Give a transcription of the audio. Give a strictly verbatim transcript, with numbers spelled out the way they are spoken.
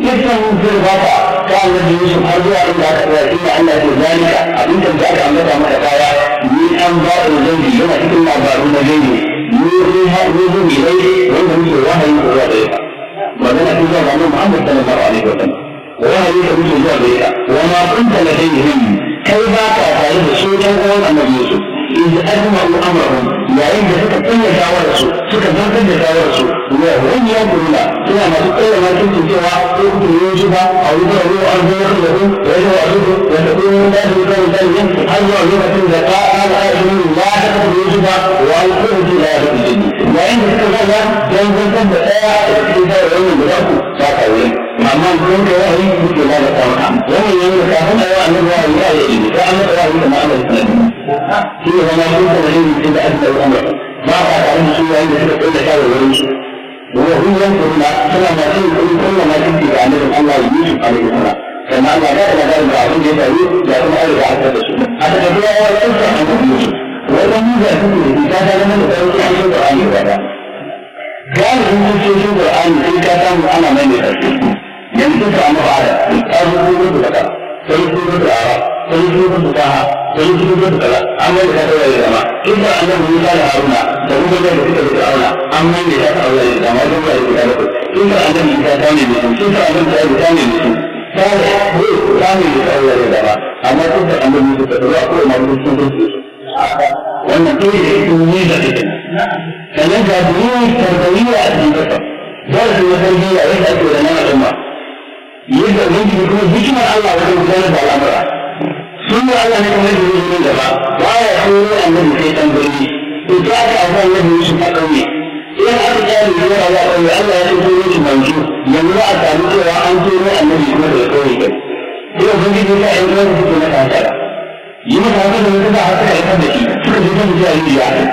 dukkan zurbata ta annabi Yusuf har zuwa inda aka tsaya inda Allah ya zalika abin da aka ambata maka kaya ni an ba da zangi yana cikin labaru na gaibi ni ni ha ni ni dai wanda muke wahayi ko da ita magana ta zuwa ga Muhammad sallallahu alaihi wasallam wahayi da muke zuwa da ita wa ma kunta ladayhim kai ba ka tare da su ɗan uwan annabi Yusuf in ajma'u amrahum yayin da suka tsaya shawarar su suka zartar da shawarar su wa wani ya kula suna masu tsaya ma cikin cewa ko ku yi shi ba a wurin ruwa an zo da ku da ya wa su da ta kuma da su kan dan yin har zuwa lokacin da ta ala ayyuhu la ta ku yi shi ba wa al-qur'an la ya ku yayin da suka ga dan zartar da tsaya da cikin shawarar guda ku ba ka yi amma kun ga wani kuke da ta maka wannan yana da kafin ayi annabi ya yi ilimi sai annabi ya yi da ma'anar sunan shi ne zama kun da yin da aka yi umar ba ka tare da su yayin da suka tsaya da wurin su wa hum yanzuruna suna ma cin kuɗi kullum ma cin da annabi Allah Yusuf alaihi salam sannan Allah ya da da abin da ya faru da kuma Allah ya haɗa da su a daga duwa wa tsaya annabi Yusuf wannan mu da su ne ta da nan da sauki an da ani ba da galibin cikin Qur'ani sai ka samu ana mai da shi yanzu ka amma ba da an rubuta da sai su da ara sai su da ta sai su da ta amma da ta da ma inda annabi Musa da Haruna da kuma da suka da Haruna amma ne da ta aure da ma da da da inda annabi Musa ta ne da su ta annabi ta ta ne da su sai ko ta ne da aure da ma amma duk da annabi Musa da Allah ko ma da su da su wannan dole ne su ne da take sannan ga duniya tarbiyya a cikin kasa ba su da tarbiyya yadda ake da nan al'umma yadda wani da kuma hikimar Allah wajen gudanar da al'amura sun yi Allah ne kamar da zai yi gaba ba ya tsoro annabi sai tambayi to ta aka abu annabi Yusuf a ƙauye idan aka tsaya da zuwa ya ƙauye Allah ya tsoro shi manzo yanzu za a samu cewa an tsoro annabi kuma da ƙauye kai yau kun ji ta yi wani suke na kasara yi masa haka da wata za a haka ya kan da shi suka je kan jiya